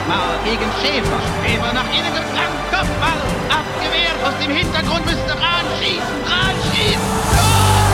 Mal gegen Schäfer. Schäfer nach innen geflankt. Kopfball abgewehrt. Aus dem Hintergrund